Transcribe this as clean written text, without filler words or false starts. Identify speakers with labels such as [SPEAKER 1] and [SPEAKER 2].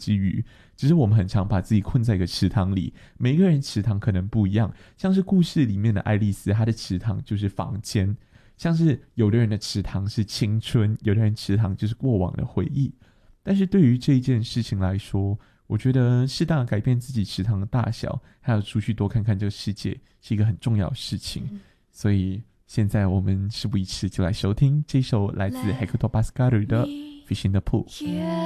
[SPEAKER 1] 之余，只是我们很常把自己困在一个池塘里，每一个人池塘可能不一样，像是故事里面的爱丽丝，她的池塘就是房间，像是有的人的池塘是青春，有的人池塘就是过往的回忆。但是对于这一件事情来说，我觉得适当的改变自己池塘的大小，还有出去多看看这个世界，是一个很重要的事情。所以现在我们事不宜迟，就来收听这首来自 Hector Pascalu 的《Fish in the Pool》。